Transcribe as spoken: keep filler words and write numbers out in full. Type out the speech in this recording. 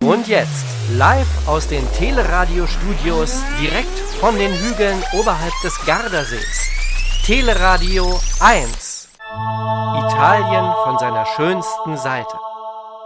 Und jetzt, live aus den Teleradio-Studios, direkt von den Hügeln oberhalb des Gardasees. Teleradio eins. Italien von seiner schönsten Seite.